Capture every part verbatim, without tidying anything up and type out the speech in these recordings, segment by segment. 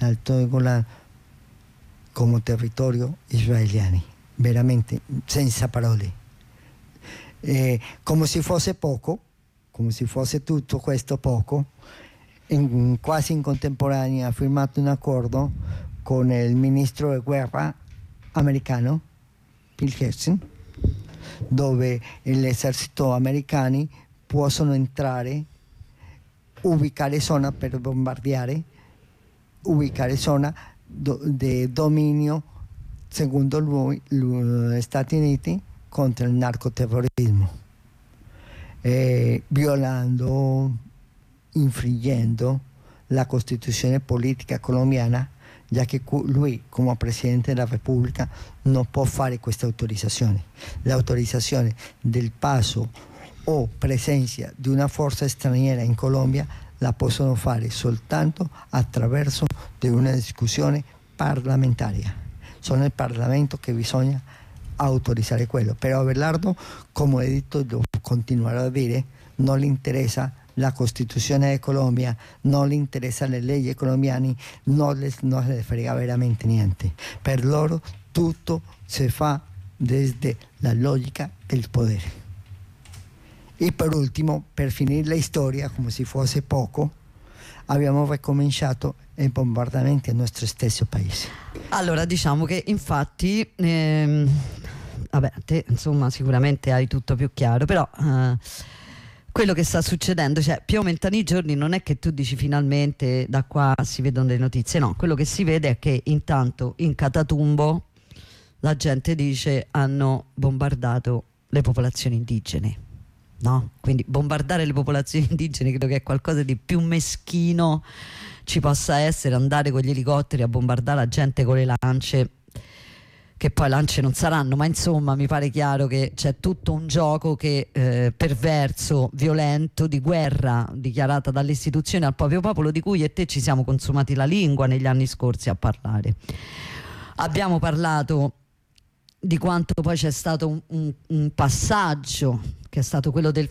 l'Alto del Golan come territorio israeliano, veramente senza parole. Eh, come se fosse poco, come se fosse tutto questo poco, in, quasi in contemporanea ha firmato un accordo con il ministro di guerra americano, Bill Herson, dove l'esercito americano possono entrare, ubicare zona per bombardiare, ubicare zona do, di dominio, secondo lui, gli Stati Uniti, contro il narcoterrorismo, eh, violando, infliggendo la Costituzione politica colombiana, già che lui, come Presidente della Repubblica, non può fare questa autorizzazione. L'autorizzazione del passo o presenza di una forza straniera in Colombia la possono fare soltanto attraverso di una discussione parlamentaria. Sono il Parlamento che bisogna autorizzare quello. Però Abelardo, come ho detto, lo continuerò a dire, non gli interessa la Costituzione di Colombia, non gli interessa le leggi colombiane, non le, non le frega veramente niente. Per loro tutto si fa desde la logica del potere. E per ultimo, per finire la storia, come se fosse poco, abbiamo ricominciato i bombardamenti al nostro stesso paese. Allora, diciamo che infatti, ehm, vabbè, te insomma sicuramente hai tutto più chiaro, però eh, quello che sta succedendo, cioè più aumentano i giorni, non è che tu dici finalmente da qua si vedono le notizie, no, quello che si vede è che intanto in Catatumbo la gente dice hanno bombardato le popolazioni indigene. No? Quindi bombardare le popolazioni indigene credo che è qualcosa di più meschino ci possa essere, andare con gli elicotteri a bombardare la gente con le lance, che poi lance non saranno, ma insomma mi pare chiaro che c'è tutto un gioco che eh, perverso, violento, di guerra dichiarata dalle istituzioni al proprio popolo, di cui io e te ci siamo consumati la lingua negli anni scorsi a parlare. Abbiamo parlato di quanto poi c'è stato un, un, un passaggio che è stato quello del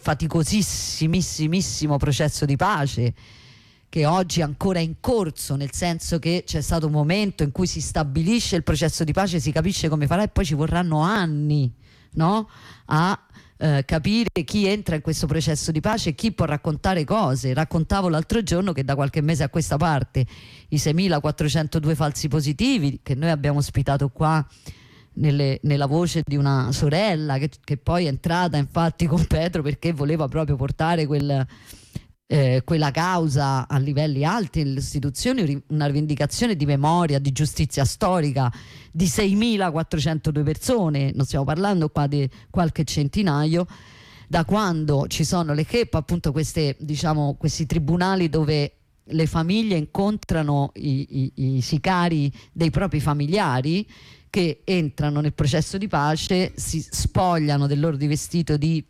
faticosissimissimo processo di pace, che oggi è ancora in corso, nel senso che c'è stato un momento in cui si stabilisce il processo di pace, si capisce come farà, e poi ci vorranno anni, no? a eh, capire chi entra in questo processo di pace e chi può raccontare cose. Raccontavo l'altro giorno che da qualche mese a questa parte i seimilaquattrocentodue falsi positivi che noi abbiamo ospitato qua Nelle, nella voce di una sorella che, che poi è entrata infatti con Petro perché voleva proprio portare quel, eh, quella causa a livelli alti nelle istituzioni, una rivendicazione di memoria, di giustizia storica di seimilaquattrocentodue persone, non stiamo parlando qua di qualche centinaio, da quando ci sono le che appunto queste, diciamo, questi tribunali dove le famiglie incontrano i, i, i sicari dei propri familiari che entrano nel processo di pace, si spogliano del loro rivestito di,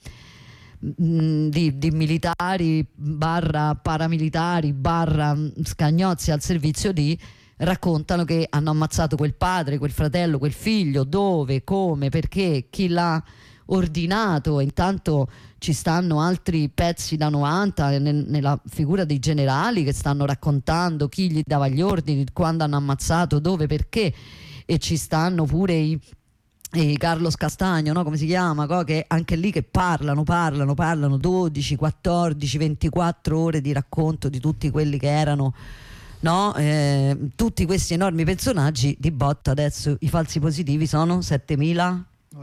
di, di militari barra paramilitari barra scagnozzi al servizio di, raccontano che hanno ammazzato quel padre, quel fratello, quel figlio, dove, come, perché, chi l'ha ordinato. Intanto ci stanno altri pezzi da novanta nel, nella figura dei generali che stanno raccontando chi gli dava gli ordini, quando hanno ammazzato, dove, perché. E ci stanno pure i, i Carlos Castagno, no? Come si chiama? Che anche lì che parlano, parlano, parlano dodici, quattordici, ventiquattro ore di racconto di tutti quelli che erano, no? Eh, tutti questi enormi personaggi. Di botta adesso i falsi positivi sono settemila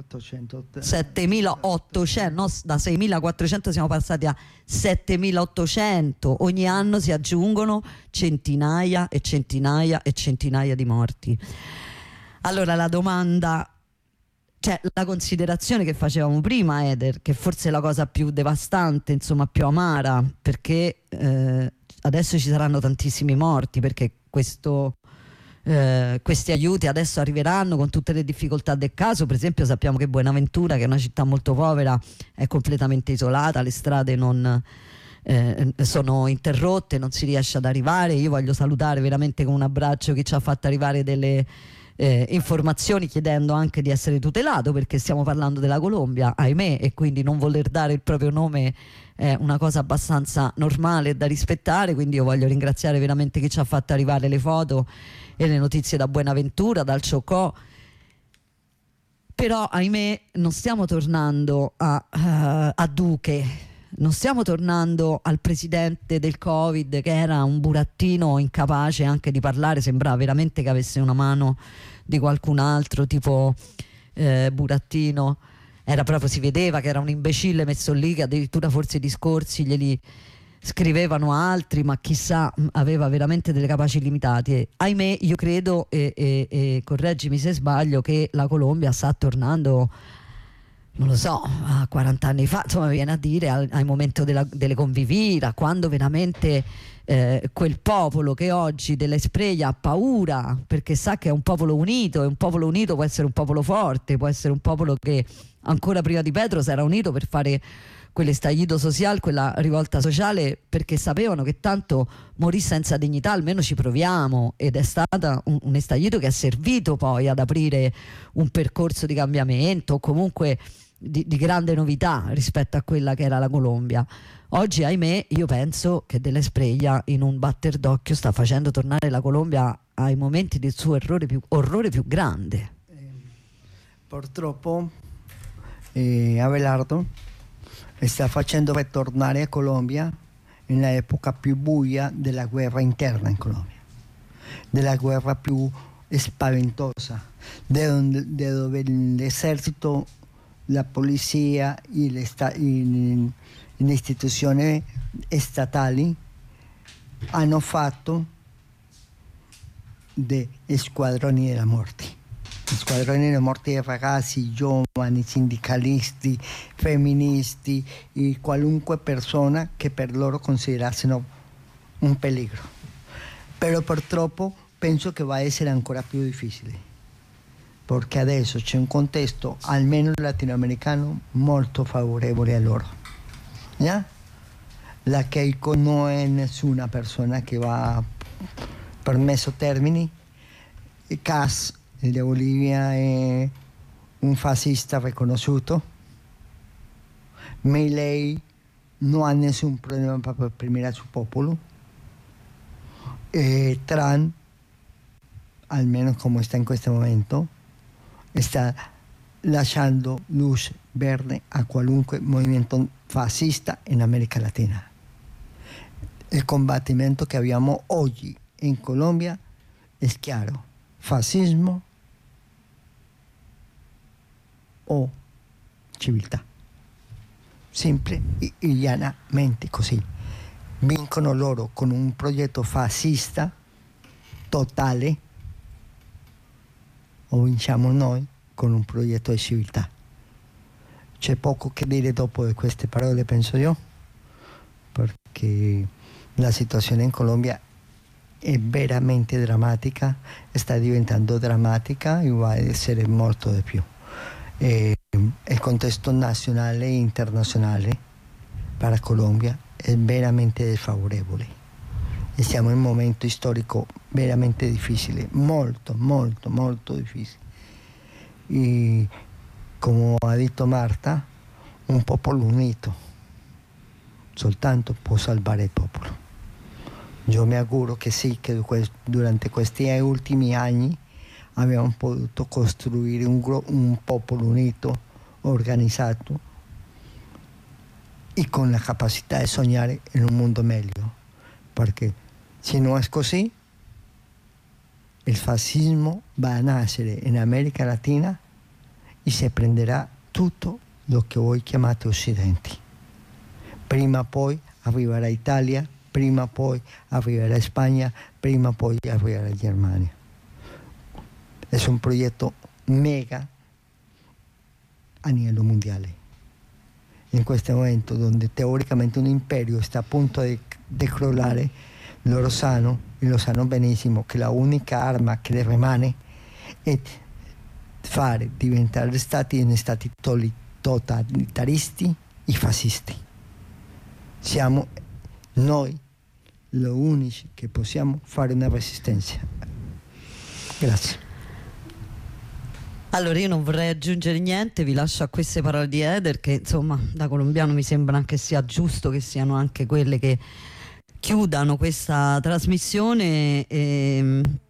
settemilaottocento, no? Da seimilaquattrocento siamo passati a settemilaottocento. Ogni anno si aggiungono centinaia e centinaia e centinaia di morti. Allora la domanda, cioè la considerazione che facevamo prima, Eder, che forse è la cosa più devastante, insomma più amara, perché eh, adesso ci saranno tantissimi morti, perché questo, eh, questi aiuti adesso arriveranno con tutte le difficoltà del caso. Per esempio sappiamo che Buenaventura, che è una città molto povera, è completamente isolata, le strade non... Eh, sono interrotte, non si riesce ad arrivare. Io voglio salutare veramente con un abbraccio chi ci ha fatto arrivare delle eh, informazioni, chiedendo anche di essere tutelato, perché stiamo parlando della Colombia, ahimè, e quindi non voler dare il proprio nome è una cosa abbastanza normale da rispettare. Quindi io voglio ringraziare veramente chi ci ha fatto arrivare le foto e le notizie da Buenaventura, dal Chocó. Però ahimè non stiamo tornando a, uh, a Duque, non stiamo tornando al presidente del Covid, che era un burattino incapace anche di parlare, sembrava veramente che avesse una mano di qualcun altro, tipo eh, burattino. Era proprio, si vedeva che era un imbecille messo lì, che addirittura forse i discorsi glieli scrivevano altri, ma chissà, aveva veramente delle capaci limitate. E, ahimè, io credo, e, e, e correggimi se sbaglio, che la Colombia sta tornando, non lo so, a quaranta anni fa, insomma, viene a dire al, al momento della, delle convivira, quando veramente eh, quel popolo che oggi dell'Espreia ha paura, perché sa che è un popolo unito, e un popolo unito può essere un popolo forte, può essere un popolo che ancora prima di Petro si era unito per fare quell'estallido social, quella rivolta sociale, perché sapevano che tanto morì senza dignità, almeno ci proviamo, ed è stato un, un estallido che ha servito poi ad aprire un percorso di cambiamento, o comunque di, di grande novità rispetto a quella che era la Colombia. Oggi, ahimè, io penso che dell'Espreia, in un batter d'occhio, sta facendo tornare la Colombia ai momenti del suo errore più, orrore più grande. Eh, purtroppo eh, Abelardo sta facendo ritornare a Colombia nell'epoca più buia della guerra interna in Colombia, della guerra più spaventosa, dove l'esercito, la polizia e le, sta- le istituzioni statali hanno fatto dei squadroni della morte. Squadroni della morte di ragazzi, giovani, sindicalisti, femministi e qualunque persona che per loro considerassero un pericolo. Però purtroppo penso che va a essere ancora più difficile, perché adesso c'è un contesto, almeno latinoamericano, molto favorevole a loro. ¿Ya? La Keiko non è nessuna persona che va per messo termini. Cas, il di Bolivia, è un fascista riconosciuto. Milei non ha nessun problema per oprimere il suo popolo. E Trump, almeno come sta in questo momento, sta lasciando luce verde a qualunque movimento fascista in America Latina. Il combattimento che abbiamo oggi in Colombia è chiaro: fascismo o civiltà. Semplice e llanamente così. Vincono loro con un progetto fascista totale, o vinciamo noi con un progetto di civiltà. C'è poco che dire dopo di queste parole, penso io, perché la situazione in Colombia è veramente drammatica, sta diventando drammatica e va a essere molto di più. E il contesto nazionale e internazionale per la Colombia è veramente sfavorevole e siamo in un momento storico veramente difficile, molto, molto, molto difficile. E come ha detto Marta, un popolo unito soltanto può salvare il popolo. Io mi auguro che sì, che durante questi ultimi anni abbiamo potuto costruire un, un popolo unito, organizzato e con la capacità di sognare in un mondo meglio, perché se non è così il fascismo va a nascere in America Latina e si prenderà tutto lo che voi chiamate Occidente. Prima o poi arriverà Italia, prima o poi arriverà Spagna, prima o poi arriverà Germania. È un progetto mega a livello mondiale. In questo momento, dove teoricamente un imperio sta a punto di, di crollare, loro sanno, e lo sanno benissimo, che l'unica arma che rimane è fare diventare gli stati in stati totalitaristi e fascisti. Siamo noi gli unici che possiamo fare una resistenza. Grazie. Allora io non vorrei aggiungere niente, vi lascio a queste parole di Eder, che insomma da colombiano mi sembra che sia giusto che siano anche quelle che chiudano questa trasmissione. E